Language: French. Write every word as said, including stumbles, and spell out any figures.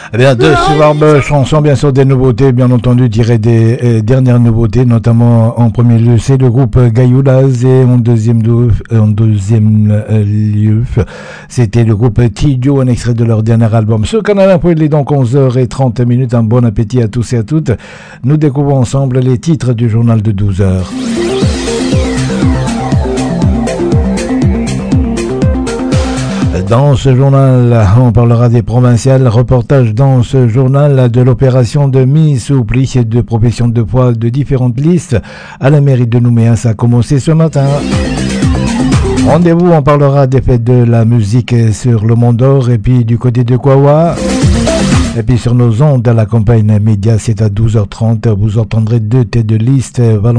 Eh bien, deux superbes chansons, bien sûr, des nouveautés, bien entendu, tirées des euh, dernières nouveautés, notamment en premier lieu, c'est le groupe Gayoulas et en deuxième, lieu, en deuxième euh, lieu, c'était le groupe Tidio, un extrait de leur dernier album. Ce canal après il est donc onze heures trente minutes. Un bon appétit à tous et à toutes. Nous découvrons ensemble les titres du journal de douze heures. Dans ce journal, on parlera des provinciales. Reportage dans ce journal de l'opération de mise sous pli de profession de foi de différentes listes à la mairie de Nouméa. Ça a commencé ce matin. Rendez-vous, on parlera des fêtes de la musique sur le Mont d'Or et puis du côté de Kawa. Et puis sur nos ondes à la campagne média, c'est à douze heures trente. Vous entendrez deux têtes de liste.